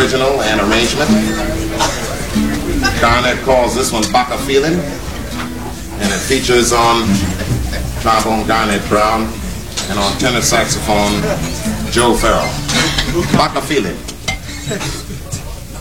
original and arrangement. Garnett calls this one Baka Feeling, and it features on trombone Garnett Brown and on tenor saxophone Joe Farrell. Baka Feeling.